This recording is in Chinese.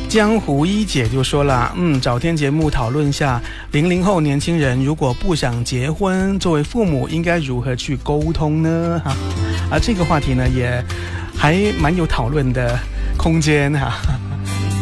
江湖一姐就说了，找天节目讨论一下00后年轻人如果不想结婚，作为父母应该如何去沟通呢？这个话题呢也还蛮有讨论的空间哈。